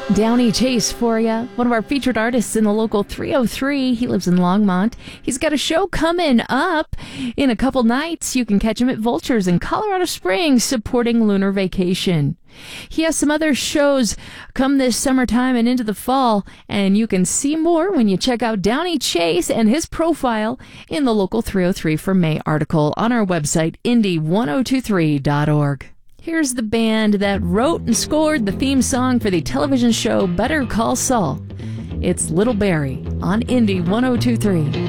Downey Chase for you, one of our featured artists in the local 303. He lives in Longmont. He's got a show coming up in a couple nights. You can catch him at Vultures in Colorado Springs supporting Lunar Vacation. He has some other shows come this summertime and into the fall, and you can see more when you check out Downey Chase and his profile in the local 303 for May article on our website, indie1023.org. Here's the band that wrote and scored the theme song for the television show Better Call Saul. It's Little Barrie on Indie 1023.